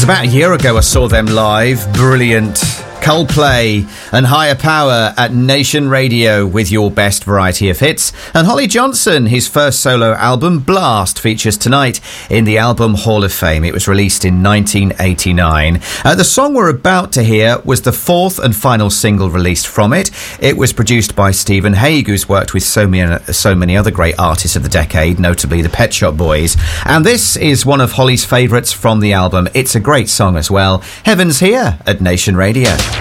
About a year ago I saw them live. Brilliant. Coldplay and Higher Power at Nation Radio with your best variety of hits. And Holly Johnson, his first solo album, Blast, features tonight in the Album Hall of Fame. It was released in 1989. The song we're about to hear was the fourth and final single released from it. It was produced by Stephen Hague, who's worked with so many other great artists of the decade, notably the Pet Shop Boys. And this is one of Holly's favourites from the album. It's a great song as well. Heaven's Here at Nation Radio.